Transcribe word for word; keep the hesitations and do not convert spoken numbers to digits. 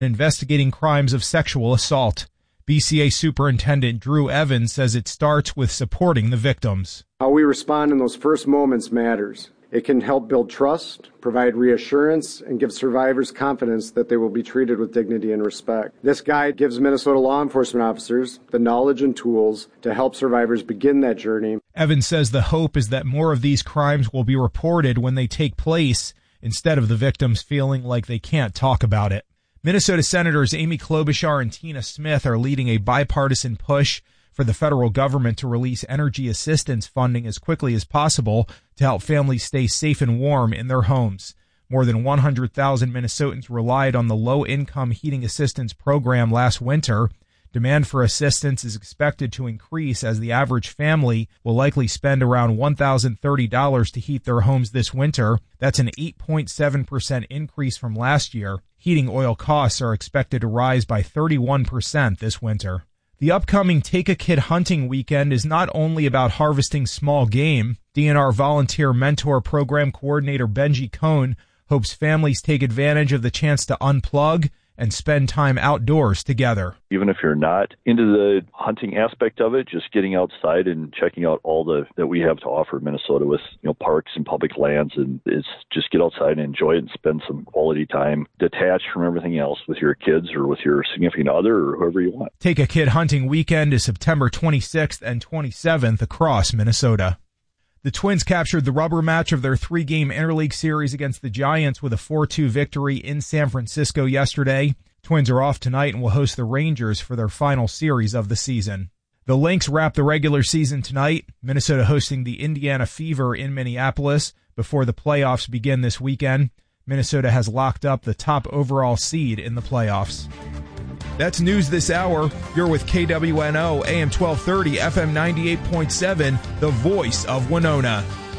investigating crimes of sexual assault. B C A Superintendent Drew Evans says it starts with supporting the victims. How we respond in those first moments matters. It can help build trust, provide reassurance, and give survivors confidence that they will be treated with dignity and respect. This guide gives Minnesota law enforcement officers the knowledge and tools to help survivors begin that journey. Evans says the hope is that more of these crimes will be reported when they take place, instead of the victims feeling like they can't talk about it. Minnesota Senators Amy Klobuchar and Tina Smith are leading a bipartisan push for the federal government to release energy assistance funding as quickly as possible to help families stay safe and warm in their homes. More than one hundred thousand Minnesotans relied on the low-income heating assistance program last winter. Demand for assistance is expected to increase as the average family will likely spend around one thousand thirty dollars to heat their homes this winter. That's an eight point seven percent increase from last year. Heating oil costs are expected to rise by thirty-one percent this winter. The upcoming Take a Kid Hunting Weekend is not only about harvesting small game. D N R Volunteer Mentor Program Coordinator Benji Cohn hopes families take advantage of the chance to unplug and spend time outdoors together. Even if you're not into the hunting aspect of it, just getting outside and checking out all the that we have to offer in Minnesota with, you know, parks and public lands, and it's just get outside and enjoy it and spend some quality time detached from everything else with your kids or with your significant other or whoever you want. Take a Kid Hunting Weekend is September twenty-sixth and twenty-seventh across Minnesota. The Twins captured the rubber match of their three-game interleague series against the Giants with a four two victory in San Francisco yesterday. Twins are off tonight and will host the Rangers for their final series of the season. The Lynx wrap the regular season tonight, Minnesota hosting the Indiana Fever in Minneapolis before the playoffs begin this weekend. Minnesota has locked up the top overall seed in the playoffs. That's news this hour. You're with K W N O, A M twelve thirty, F M ninety-eight point seven, the voice of Winona.